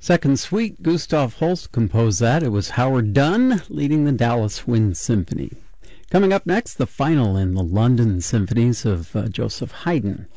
Second Suite, Gustav Holst composed that. It was Howard Dunn leading the Dallas Wind Symphony. Coming up next, the final in the London symphonies of Joseph Haydn.